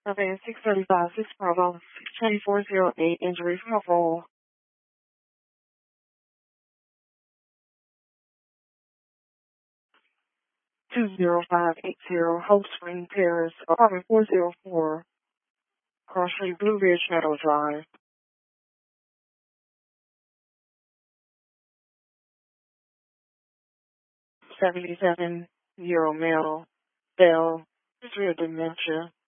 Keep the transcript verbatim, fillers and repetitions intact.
Advance six thirty-five, six Bravo, Change four zero eight, injury from a fall. two zero five eight zero, Hope Spring Terrace, apartment four oh four, Cross Street, Blue Ridge Meadow Drive. seventy-seven, year old male, Bell, history of dementia.